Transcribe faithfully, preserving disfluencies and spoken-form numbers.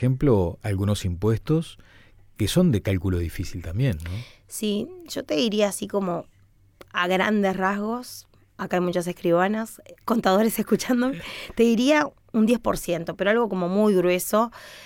ejemplo, algunos impuestos que son de cálculo difícil también, ¿no? Sí, yo te diría así como a grandes rasgos, acá hay muchas escribanas, contadores escuchándome, te diría un diez por ciento, pero algo como muy grueso.